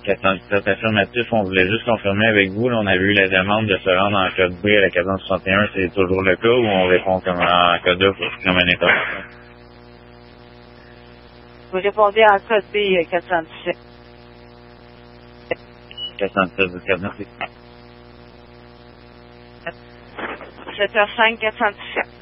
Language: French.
417 affirmatif, on voulait juste confirmer avec vous, là, on avait eu la demande de se rendre en code B à la 461, c'est toujours le cas ou on répond comme en code A comme un intervention? Vous répondez en code B 417. 417, merci. 7h05 417.